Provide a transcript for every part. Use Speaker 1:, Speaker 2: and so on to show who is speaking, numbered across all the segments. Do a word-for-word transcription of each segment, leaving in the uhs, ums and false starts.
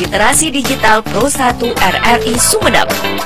Speaker 1: Literasi Digital Pro satu R R I Sumedang.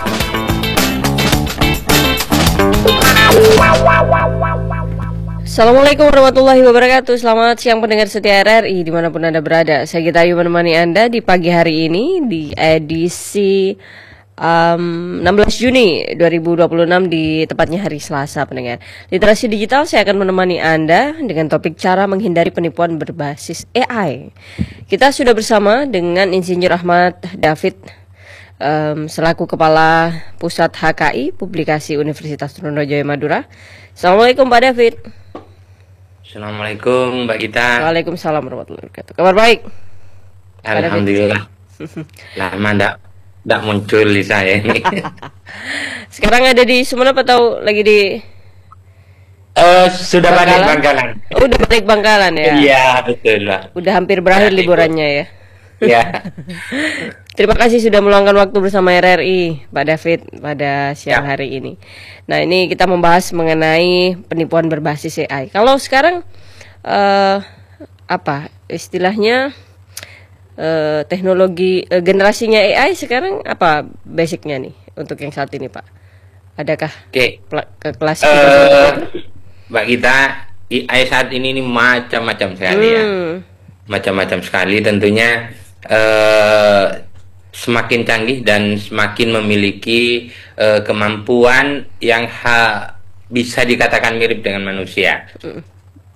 Speaker 2: Assalamualaikum warahmatullahi wabarakatuh. Selamat siang pendengar setia R R I dimanapun Anda berada. Saya Gita Ayu menemani Anda di pagi hari ini di edisi um, enam belas Juni dua ribu dua puluh enam di tepatnya hari Selasa pendengar. Literasi digital saya akan menemani Anda dengan topik cara menghindari penipuan berbasis A I. Kita sudah bersama dengan Insinyur Ahmad David um, selaku Kepala Pusat H K I Publikasi Universitas Trunojoyo Madura. Assalamualaikum Pak David.
Speaker 3: Assalamualaikum Mbak Gita.
Speaker 2: Waalaikumsalam warahmatullahi wabarakatuh. Kabar baik?
Speaker 3: Alhamdulillah. Lama ndak ndak muncul di saya ini.
Speaker 2: Sekarang ada di Sumeneb atau lagi di
Speaker 3: Uh, sudah balik
Speaker 2: Bangkalan?
Speaker 3: Bangkalan.
Speaker 2: Oh, udah balik Bangkalan ya?
Speaker 3: Iya, betul lah.
Speaker 2: Udah hampir berakhir
Speaker 3: Ya,
Speaker 2: liburannya ya.
Speaker 3: Ya.
Speaker 2: Terima kasih sudah meluangkan waktu bersama R R I, Pak David, pada siang
Speaker 3: Ya.
Speaker 2: hari ini. Nah, ini kita membahas mengenai penipuan berbasis A I. Kalau sekarang eh, apa istilahnya eh, teknologi eh, generasinya A I sekarang apa basicnya nih untuk yang saat ini, Pak? Adakah
Speaker 3: Oke.
Speaker 2: pla- ke klasifikasi?
Speaker 3: Eh, Mbak Gita, A I saat ini ini macam-macam sekali ya.
Speaker 2: Hmm.
Speaker 3: Macam-macam sekali tentunya, eh, semakin canggih dan semakin memiliki eh, kemampuan yang ha, bisa dikatakan mirip dengan manusia.
Speaker 2: Hmm.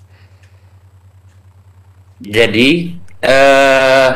Speaker 3: Jadi eh,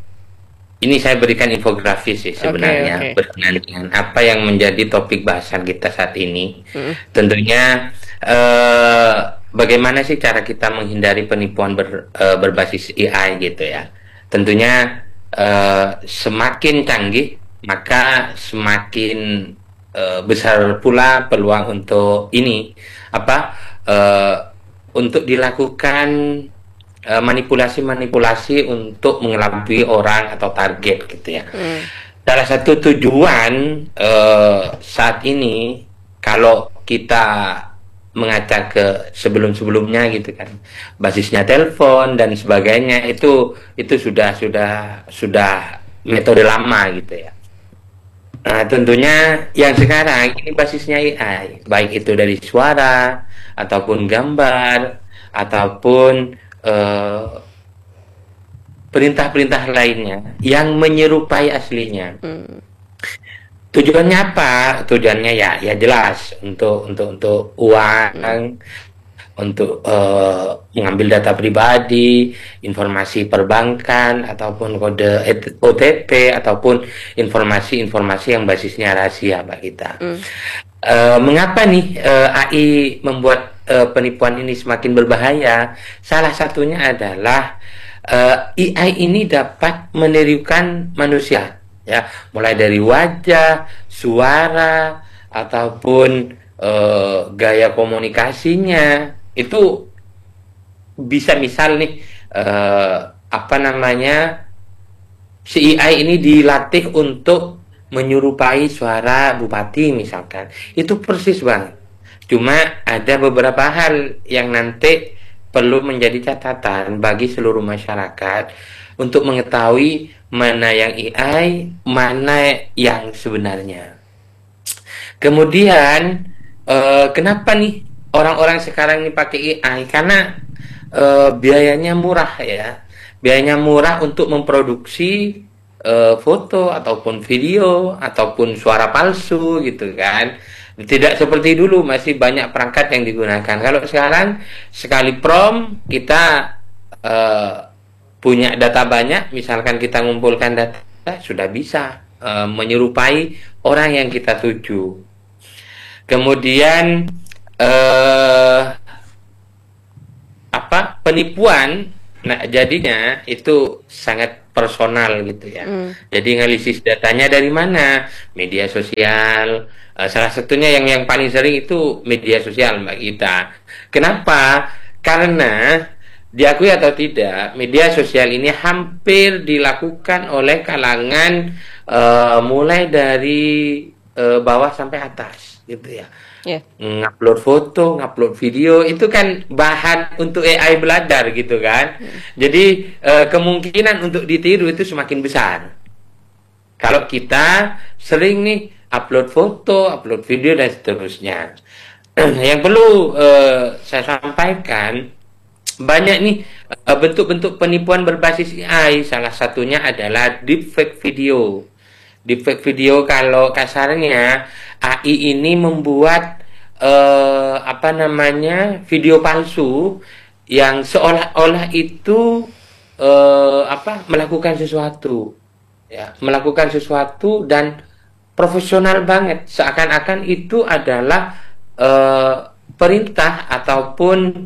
Speaker 3: ini saya berikan infografis sih sebenarnya
Speaker 2: Oke, oke.
Speaker 3: berkenaan dengan apa yang menjadi topik bahasan kita saat ini.
Speaker 2: Hmm.
Speaker 3: Tentunya eh, bagaimana sih cara kita menghindari penipuan ber, eh, berbasis A I gitu ya. Tentunya eh, semakin canggih maka semakin eh, besar pula peluang untuk ini apa eh, untuk dilakukan eh, manipulasi-manipulasi untuk mengelabui orang atau target gitu ya.
Speaker 2: Hmm.
Speaker 3: Salah satu tujuan eh, saat ini kalau kita mengaca ke sebelum-sebelumnya gitu kan, basisnya telepon dan sebagainya itu itu sudah sudah sudah metode lama gitu ya. Nah, tentunya yang sekarang ini basisnya A I, baik itu dari suara ataupun gambar ataupun eh, perintah-perintah lainnya yang menyerupai aslinya.
Speaker 2: Hmm.
Speaker 3: Tujuannya apa? Tujuannya ya ya jelas untuk untuk untuk uang, untuk eh, mengambil data pribadi, informasi perbankan ataupun kode O T P ataupun informasi-informasi yang basisnya rahasia, Mbak Gita.
Speaker 2: Hmm.
Speaker 3: Eh, mengapa nih eh, A I membuat eh, penipuan ini semakin berbahaya? Salah satunya adalah eh, A I ini dapat menirukan manusia. Ya, mulai dari wajah, suara, ataupun eh, gaya komunikasinya itu bisa misal nih eh, apa namanya si A I ini dilatih untuk menyerupai suara bupati misalkan, itu persis banget. Cuma ada beberapa hal yang nanti perlu menjadi catatan bagi seluruh masyarakat untuk mengetahui mana yang A I, mana yang sebenarnya. Kemudian, eh, kenapa nih orang-orang sekarang ini pakai A I? Karena eh, biayanya murah ya, biayanya murah untuk memproduksi eh, foto ataupun video ataupun suara palsu gitu kan. Tidak seperti dulu masih banyak perangkat yang digunakan. Kalau sekarang sekali prompt kita eh, punya data banyak, misalkan kita ngumpulkan data, sudah bisa uh, menyerupai orang yang kita tuju. Kemudian uh, apa penipuan, nah jadinya itu sangat personal gitu ya.
Speaker 2: Hmm.
Speaker 3: Jadi analisis datanya dari mana? Media sosial. Uh, salah satunya yang yang paling sering itu media sosial, Mbak Gita. Kenapa? Karena diakui atau tidak, media sosial ini hampir dilakukan oleh kalangan uh, mulai dari uh, bawah sampai atas, gitu ya.
Speaker 2: Yeah.
Speaker 3: Ngupload foto, ngupload video, itu kan bahan untuk A I belajar, gitu kan. Hmm. Jadi uh, kemungkinan untuk ditiru itu semakin besar. Kalau kita sering nih upload foto, upload video dan seterusnya. Yang perlu uh, saya sampaikan, banyak nih uh, bentuk-bentuk penipuan berbasis A I. Salah satunya adalah deepfake video. Deepfake video kalau kasarnya A I ini membuat uh, apa namanya video palsu yang seolah-olah itu uh, apa melakukan sesuatu, ya, melakukan sesuatu dan profesional banget, seakan-akan itu adalah uh, perintah ataupun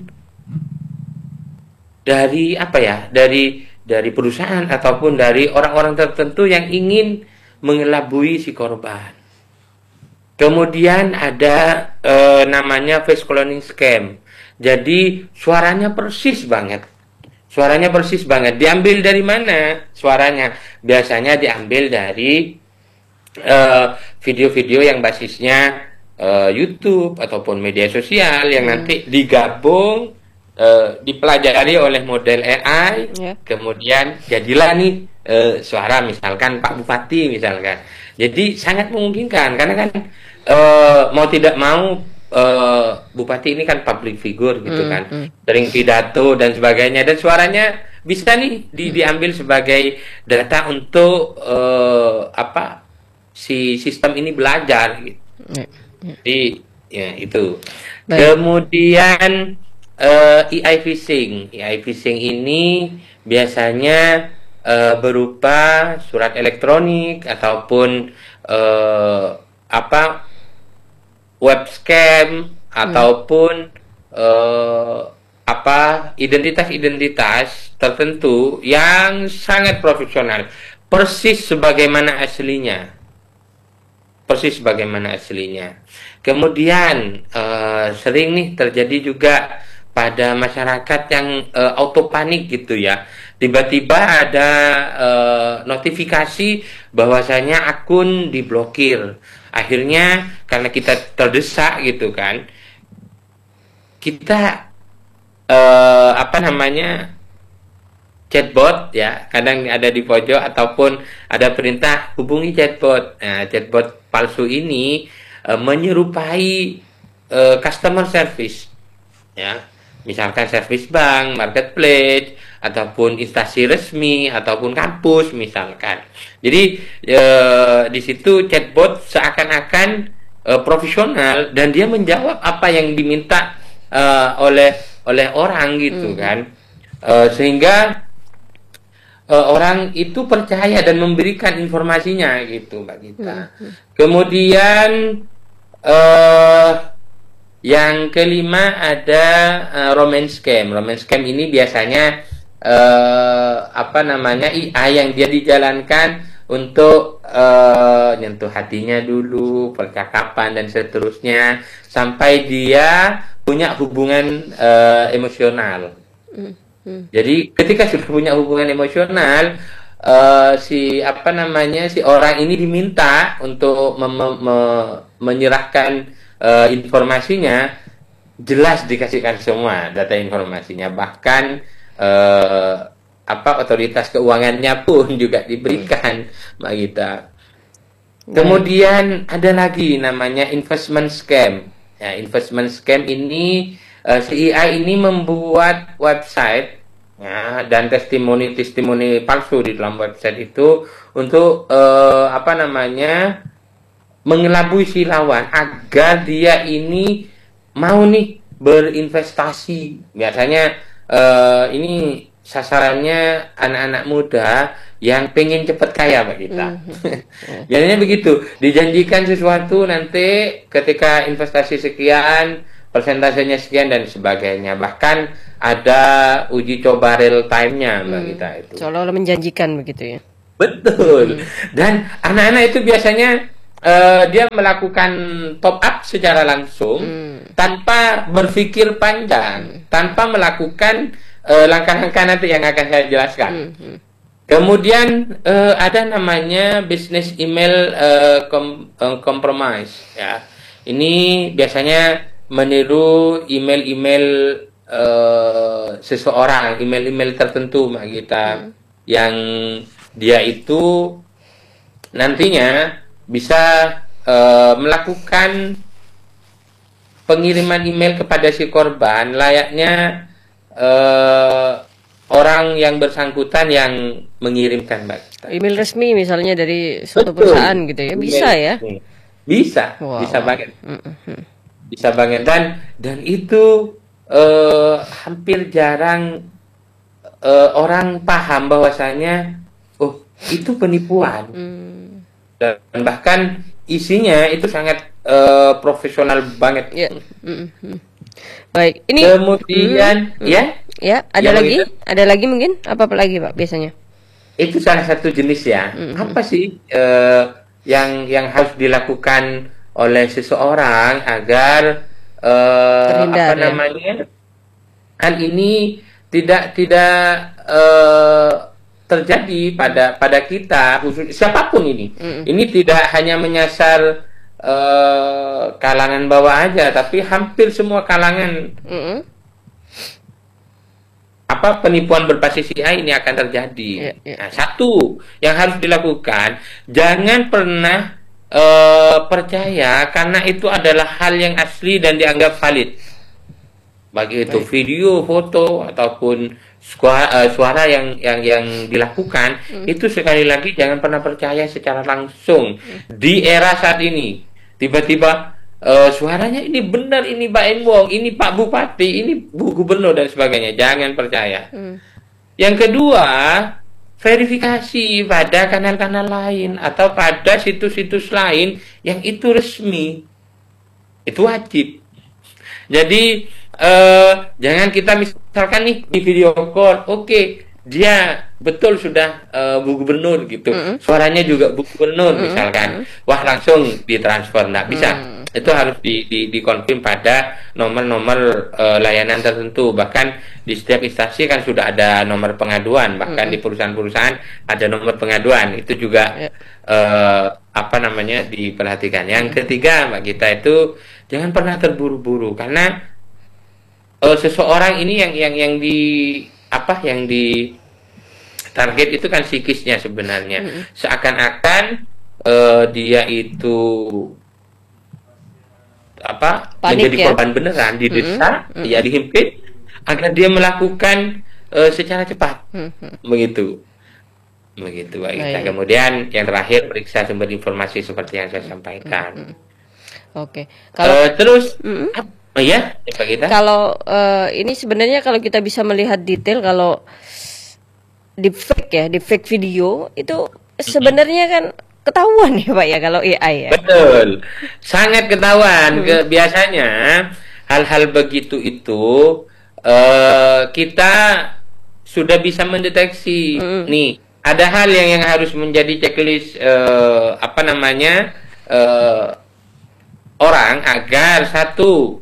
Speaker 3: dari apa ya, dari dari perusahaan ataupun dari orang-orang tertentu yang ingin mengelabui si korban. Kemudian ada uh, namanya face cloning scam. Jadi suaranya persis banget. Suaranya persis banget. Diambil dari mana suaranya? Biasanya diambil dari video-video uh, yang basisnya uh, YouTube ataupun media sosial yang hmm. nanti digabung, uh, dipelajari oleh model A I, yeah. Kemudian jadilah nih uh, suara misalkan Pak Bupati misalkan. Jadi sangat memungkinkan karena kan uh, mau tidak mau uh, Bupati ini kan public figure gitu hmm, kan, hmm. sering pidato dan sebagainya, dan suaranya bisa nih di, diambil sebagai data untuk uh, apa si sistem ini belajar gitu. Hmm, hmm. Jadi ya itu. Baik. Kemudian uh, A I phishing, A I phishing ini biasanya uh, berupa surat elektronik ataupun uh, apa web scam ataupun hmm. uh, apa identitas-identitas tertentu yang sangat profesional, persis sebagaimana aslinya, persis sebagaimana aslinya. Kemudian uh, sering nih terjadi juga pada masyarakat yang uh, auto panik gitu ya. Tiba-tiba ada uh, notifikasi bahwasanya akun diblokir. Akhirnya karena kita terdesak gitu kan, kita uh, apa namanya chatbot ya, kadang ada di pojok ataupun ada perintah hubungi chatbot. Nah, chatbot palsu ini uh, menyerupai uh, customer service ya, misalkan service bank, marketplace ataupun instansi resmi ataupun kampus misalkan. Jadi e, di situ chatbot seakan-akan e, profesional dan dia menjawab apa yang diminta e, oleh oleh orang gitu hmm. kan, e, sehingga e, orang itu percaya dan memberikan informasinya gitu Mbak Gita. Hmm. Kemudian e, yang kelima ada e, romance scam. Romance scam ini biasanya Uh, apa namanya A I yang dia dijalankan untuk uh, nyentuh hatinya dulu, percakapan dan seterusnya sampai dia punya hubungan uh, emosional. Mm-hmm. Jadi ketika sudah punya hubungan emosional, uh, si apa namanya si orang ini diminta untuk me- me- menyerahkan uh, informasinya, jelas dikasihkan semua data informasinya, bahkan Uh, apa otoritas keuangannya pun juga diberikan Mbak Gita. Kemudian ada lagi namanya investment scam. Ya, investment scam ini uh, si A I ini membuat website ya, dan testimoni-testimoni palsu di dalam website itu untuk uh, apa namanya mengelabui si lawan agar dia ini mau nih berinvestasi. Biasanya Uh, ini sasarannya anak-anak muda yang pengen cepat kaya Mbak Gita. Mm-hmm. Jadinya begitu, dijanjikan sesuatu nanti ketika investasi sekian, persentasenya sekian dan sebagainya. Bahkan ada uji coba real time-nya Mbak mm. Gita itu.
Speaker 2: Seolah-olah menjanjikan begitu ya.
Speaker 3: Betul. Mm. Dan anak-anak itu biasanya uh, dia melakukan top up secara langsung mm. tanpa berpikir panjang. Mm. tanpa melakukan uh, langkah-langkah nanti yang akan saya jelaskan. Mm-hmm. Kemudian uh, ada namanya business email uh, com- uh, compromise. Ya, ini biasanya meniru email-email uh, seseorang, email-email tertentu, Mbak Gita, mm. yang dia itu nantinya bisa uh, melakukan pengiriman email kepada si korban layaknya uh, orang yang bersangkutan yang mengirimkan, Mbak.
Speaker 2: Email resmi misalnya dari suatu
Speaker 3: Betul.
Speaker 2: perusahaan gitu ya, bisa
Speaker 3: Email
Speaker 2: ya?
Speaker 3: resmi. Bisa,
Speaker 2: Wow.
Speaker 3: bisa banget,
Speaker 2: Mm-mm.
Speaker 3: bisa banget dan dan itu uh, hampir jarang uh, orang paham bahwasanya oh itu penipuan.
Speaker 2: Hmm.
Speaker 3: Dan bahkan isinya itu sangat uh, profesional banget.
Speaker 2: Ya. Mm-mm. Baik, ini
Speaker 3: Kemudian
Speaker 2: Mm-mm.
Speaker 3: ya
Speaker 2: ya ada
Speaker 3: yang
Speaker 2: lagi,
Speaker 3: itu,
Speaker 2: ada lagi mungkin apa apa lagi Pak biasanya?
Speaker 3: itu salah satu jenis ya.
Speaker 2: Mm-mm.
Speaker 3: Apa sih uh, yang yang harus dilakukan oleh seseorang agar uh,
Speaker 2: Terhindar,
Speaker 3: apa
Speaker 2: ya?
Speaker 3: namanya hal ini tidak tidak uh, terjadi pada pada kita khusus siapapun ini.
Speaker 2: Mm-mm.
Speaker 3: Ini tidak hanya menyasar Uh, kalangan bawah aja, tapi hampir semua kalangan
Speaker 2: Mm-mm.
Speaker 3: apa penipuan berbasis A I ini akan terjadi.
Speaker 2: Ya, ya.
Speaker 3: Nah, satu yang harus dilakukan, jangan pernah uh, percaya karena itu adalah hal yang asli dan dianggap valid. Bagi itu
Speaker 2: Baik.
Speaker 3: video, foto ataupun suara, uh, suara yang yang yang dilakukan,
Speaker 2: Mm.
Speaker 3: itu sekali lagi jangan pernah percaya secara langsung. Di era saat ini tiba-tiba uh, suaranya ini benar, ini Pak Enwong, ini Pak Bupati, ini Bu Gubernur dan sebagainya. Jangan percaya.
Speaker 2: Mm.
Speaker 3: Yang kedua, verifikasi pada kanal-kanal lain atau pada situs-situs lain yang itu resmi. Itu wajib. Jadi uh, jangan kita misalkan nih di video call, oke, okay, dia betul sudah uh, Bu Gubernur gitu,
Speaker 2: Mm-hmm.
Speaker 3: suaranya juga Bu Gubernur
Speaker 2: Mm-hmm.
Speaker 3: misalkan, wah langsung ditransfer, nggak bisa.
Speaker 2: Mm.
Speaker 3: Itu harus di, di, dikonfirm pada nomor-nomor uh, layanan tertentu. Bahkan di setiap instansi kan sudah ada nomor pengaduan, bahkan
Speaker 2: Mm-hmm.
Speaker 3: di perusahaan-perusahaan ada nomor pengaduan. Itu juga
Speaker 2: Yeah.
Speaker 3: uh, apa namanya diperhatikan. Yang ketiga, Mbak Gita, itu jangan pernah terburu-buru karena uh, seseorang ini yang yang yang di apa yang di target itu kan psikisnya sebenarnya.
Speaker 2: Mm-hmm.
Speaker 3: Seakan-akan uh, dia itu apa
Speaker 2: Panik,
Speaker 3: menjadi
Speaker 2: ya?
Speaker 3: korban beneran, didesak,
Speaker 2: Mm-hmm.
Speaker 3: ya dihimpit agar dia melakukan uh, secara cepat.
Speaker 2: Mm-hmm.
Speaker 3: Begitu. Begitu, Mbak Gita.
Speaker 2: Baik.
Speaker 3: Kemudian yang terakhir periksa sumber informasi seperti yang saya sampaikan.
Speaker 2: Mm-hmm. Oke, kalau
Speaker 3: Uh, terus
Speaker 2: Mm-mm.
Speaker 3: apa ya, Mbak Gita?
Speaker 2: kalau eh, ini sebenarnya kalau kita bisa melihat detail kalau deepfake ya, deepfake video itu sebenarnya kan ketahuan ya Pak ya kalau A I ya.
Speaker 3: Betul, sangat ketahuan. Ke, biasanya hal-hal begitu itu uh, kita sudah bisa mendeteksi.
Speaker 2: Mm.
Speaker 3: Nih, ada hal yang yang harus menjadi checklist uh, apa namanya uh, orang agar satu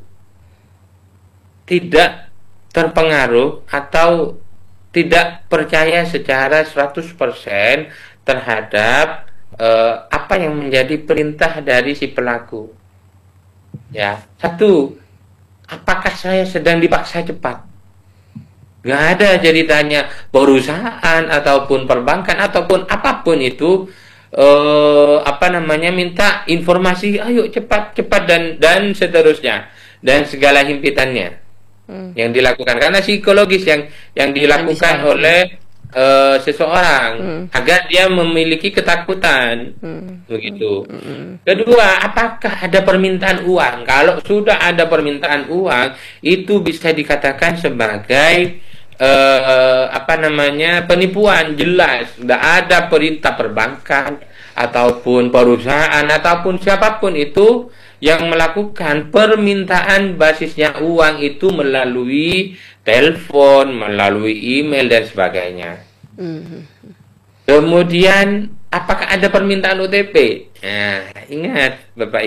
Speaker 3: tidak terpengaruh atau tidak percaya secara seratus persen terhadap uh, apa yang menjadi perintah dari si pelaku. Ya, satu, apakah saya sedang dipaksa cepat? Nggak ada ceritanya perusahaan ataupun perbankan ataupun apapun itu uh, apa namanya minta informasi, ayo cepat cepat dan dan seterusnya dan segala himpitannya
Speaker 2: Hmm.
Speaker 3: yang dilakukan karena psikologis yang yang dilakukan
Speaker 2: Yang bisa.
Speaker 3: oleh uh, seseorang
Speaker 2: Hmm.
Speaker 3: agar dia memiliki ketakutan.
Speaker 2: Hmm.
Speaker 3: Begitu.
Speaker 2: Hmm.
Speaker 3: Kedua, apakah ada permintaan uang? Kalau sudah ada permintaan uang, itu bisa dikatakan sebagai eh, apa namanya penipuan, jelas. Tidak ada perintah perbankan ataupun perusahaan ataupun siapapun itu yang melakukan permintaan basisnya uang itu melalui telepon, melalui email dan sebagainya.
Speaker 2: Hmm.
Speaker 3: Kemudian apakah ada permintaan O T P? Nah, ingat Bapak